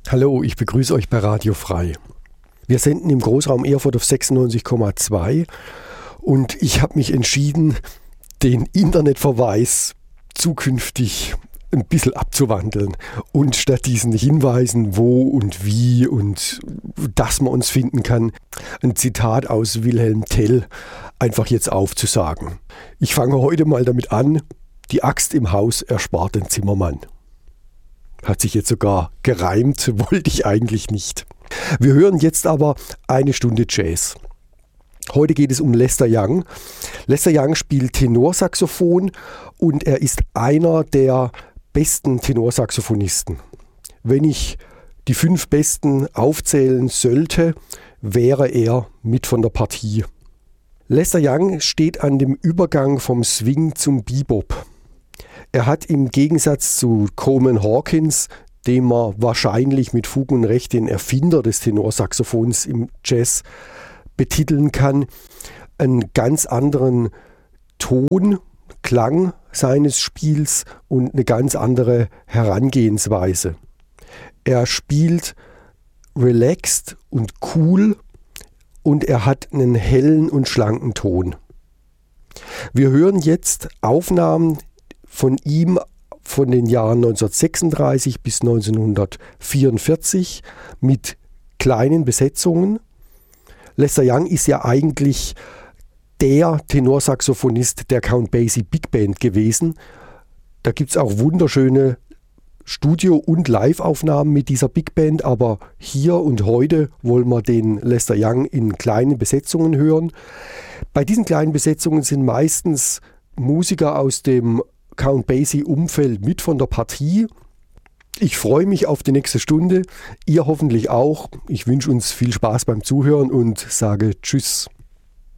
Hallo, ich begrüße euch bei Radio Frei. Wir senden im Großraum Erfurt auf 96,2 und ich habe mich entschieden, den Internetverweis zukünftig ein bisschen abzuwandeln und statt diesen Hinweisen, wo und wie und dass man uns finden kann, ein Zitat aus Wilhelm Tell einfach jetzt aufzusagen. Ich fange heute mal damit an: Die Axt im Haus erspart den Zimmermann. Hat sich jetzt sogar gereimt, wollte ich eigentlich nicht. Wir hören jetzt aber eine Stunde Jazz. Heute geht es um Lester Young. Lester Young spielt Tenorsaxophon und er ist einer der besten Tenorsaxophonisten. Wenn ich die 5 Besten aufzählen sollte, wäre er mit von der Partie. Lester Young steht an dem Übergang vom Swing zum Bebop. Er hat im Gegensatz zu Coleman Hawkins, dem man wahrscheinlich mit Fug und Recht den Erfinder des Tenorsaxophons im Jazz betiteln kann, einen ganz anderen Ton, Klang seines Spiels und eine ganz andere Herangehensweise. Er spielt relaxed und cool und er hat einen hellen und schlanken Ton. Wir hören jetzt Aufnahmen von ihm von den Jahren 1936 bis 1944 mit kleinen Besetzungen. Lester Young ist ja eigentlich der Tenorsaxophonist der Count Basie Big Band gewesen. Da gibt es auch wunderschöne Studio- und Live-Aufnahmen mit dieser Big Band, aber hier und heute wollen wir den Lester Young in kleinen Besetzungen hören. Bei diesen kleinen Besetzungen sind meistens Musiker aus dem Count Basie-Umfeld mit von der Partie. Ich freue mich auf die nächste Stunde, ihr hoffentlich auch. Ich wünsche uns viel Spaß beim Zuhören und sage Tschüss.